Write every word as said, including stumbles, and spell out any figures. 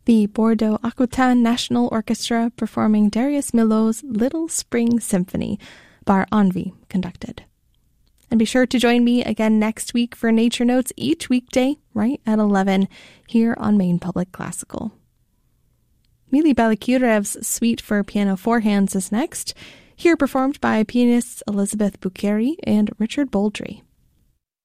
the Bordeaux Aquitaine National Orchestra performing Darius Milhaud's Little Spring Symphony, Bar Envie conducted. And be sure to join me again next week for Nature Notes each weekday, right at eleven, here on Maine Public Classical. Mili Balakiev's Suite for Piano Four Hands is next, here performed by pianists Elizabeth Bucheri and Richard Boldry.